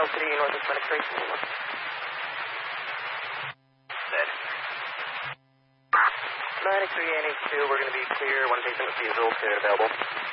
Oak City, Northwest Medic 3. Dead. Medic 3 NH2, we're going to be clear. One patient with the Azul clear available.